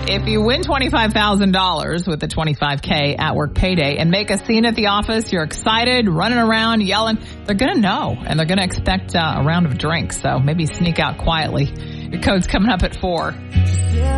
if you win $25,000 with the 25K at work payday and make a scene at the office, you're excited, running around, yelling, they're going to know, and they're going to expect a round of drinks. So maybe sneak out quietly. Your code's coming up at 4.